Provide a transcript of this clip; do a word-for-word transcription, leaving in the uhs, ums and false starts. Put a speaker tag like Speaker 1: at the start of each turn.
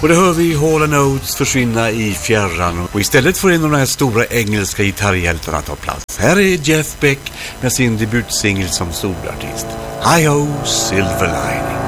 Speaker 1: Och det hör vi Hall and Oates försvinna i fjärran. Och istället får en av de här stora engelska gitarrhjältarna ta plats. Här är Jeff Beck med sin debutsingel som storartist. Hi-ho, Silver Lining.